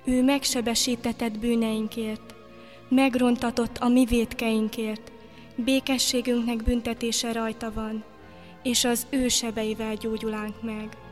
Ő megsebesítetett bűneinkért, megrontatott a mi vétkeinkért, békességünknek büntetése rajta van, és az ő sebeivel gyógyulánk meg.